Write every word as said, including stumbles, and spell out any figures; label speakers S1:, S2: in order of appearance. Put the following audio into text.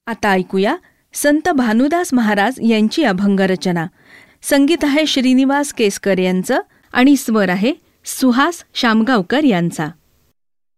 S1: आता ऐकूया संत भानुदास महाराज यांची अभंग रचना. संगीत आहे श्रीनिवास केसकर यांचं आणि स्वर आहे सुहास शामगावकर यांचा.